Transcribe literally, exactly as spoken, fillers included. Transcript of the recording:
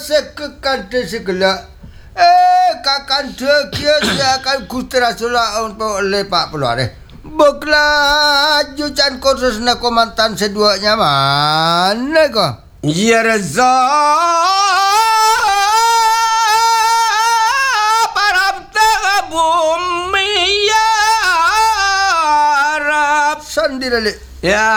sekekante segala. Eh, kakante kia saya akan kustera sula untuk lepak peluar eh. Beklah jucan kursus na komantan seduanya mana ko? Ya Reza. Parab tengah bumi ya Arab. Sandiri. Ya.